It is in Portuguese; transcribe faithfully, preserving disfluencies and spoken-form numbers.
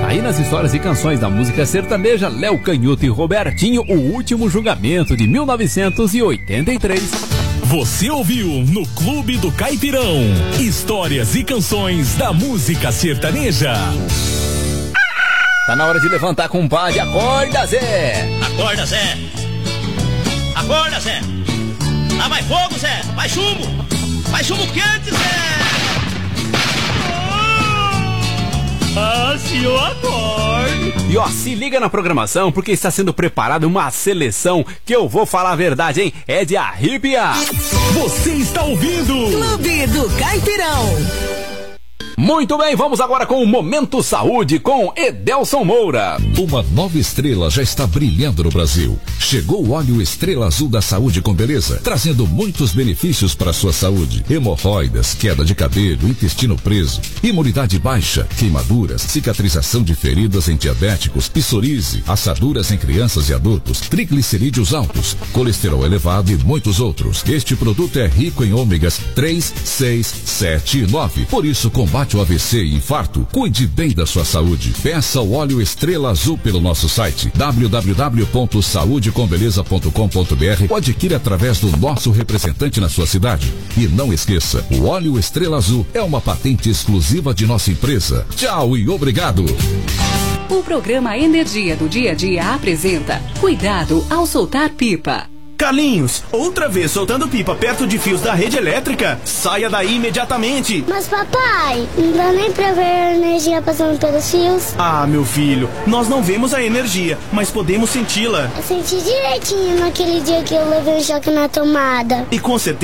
Aí nas histórias e canções da música sertaneja, Léo Canhoto e Robertinho, O Último Julgamento, de mil novecentos e oitenta e três. Você ouviu no Clube do Caipirão, histórias e canções da música sertaneja. Tá na hora de levantar, compadre. Acorda, Zé! Acorda, Zé! Acorda, Zé! Lá vai fogo, Zé! Vai chumbo! Vai chumbo quente, Zé! Ah, se eu acordo! E ó, se liga na programação, porque está sendo preparada uma seleção que eu vou falar a verdade, hein? É de arrepiar! Você está ouvindo Clube do Caipirão. Muito bem, vamos agora com o Momento Saúde com Edelson Moura. Uma nova estrela já está brilhando no Brasil. Chegou o óleo Estrela Azul da Saúde com Beleza, trazendo muitos benefícios para a sua saúde. Hemorroidas, queda de cabelo, intestino preso, imunidade baixa, queimaduras, cicatrização de feridas em diabéticos, psoríase, assaduras em crianças e adultos, triglicerídeos altos, colesterol elevado e muitos outros. Este produto é rico em ômegas três, seis, sete e nove. Por isso, combate o A V C e infarto. Cuide bem da sua saúde. Peça o óleo Estrela Azul pelo nosso site w w w ponto saúde com beleza ponto com ponto b r ou adquire através do nosso representante na sua cidade. E não esqueça, o óleo Estrela Azul é uma patente exclusiva de nossa empresa. Tchau e obrigado. O programa Energia do Dia a Dia apresenta Cuidado ao soltar pipa. Carlinhos, outra vez soltando pipa perto de fios da rede elétrica? Saia daí imediatamente! Mas papai, não dá nem pra ver a energia passando pelos fios. Ah, meu filho, nós não vemos a energia, mas podemos senti-la. Eu senti direitinho naquele dia que eu levei um choque na tomada. E com certeza